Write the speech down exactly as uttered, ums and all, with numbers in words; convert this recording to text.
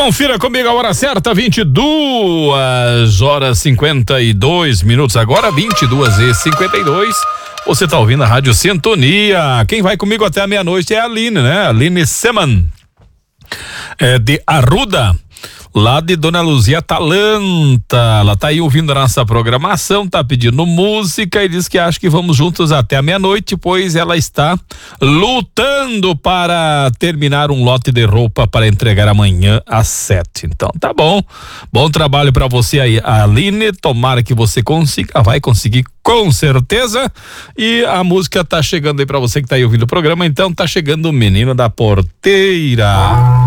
Confira comigo a hora certa, vinte e duas horas cinquenta e dois minutos agora, vinte e duas e cinquenta e dois. Você tá ouvindo a Rádio Sintonia. Quem vai comigo até a meia-noite é a Aline, né? Aline Seman, é de Arruda, lá de Dona Luzia Talanta. Ela tá aí ouvindo a nossa programação, tá pedindo música e diz que acha que vamos juntos até a meia-noite, pois ela está lutando para terminar um lote de roupa para entregar amanhã às sete. Então tá bom, bom trabalho para você aí, Aline, tomara que você consiga, vai conseguir com certeza. E a música tá chegando aí para você que tá aí ouvindo o programa, então tá chegando o Menino da Porteira.